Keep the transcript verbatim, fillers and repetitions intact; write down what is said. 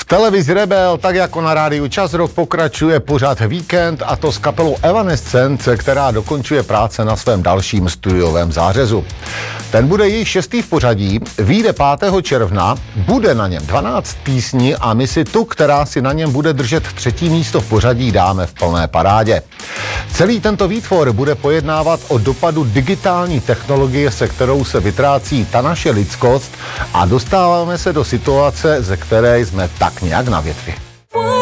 televizi Rebel, tak jako na rádiu Čas Rock, pokračuje pořad Víkend, a to s kapelou Evanescence, která dokončuje práce na svém dalším studiovém zářezu. Ten bude již šestý v pořadí, vyjde pátého června, bude na něm dvanáct písní a my si tu, která si na něm bude držet třetí místo v pořadí, dáme v plné parádě. Celý tento výtvor bude pojednávat o dopadu digitální technologie, se kterou se vytrácí ta naše lidskost, a dostáváme se do situace, ze které jsme tak nějak na větvi.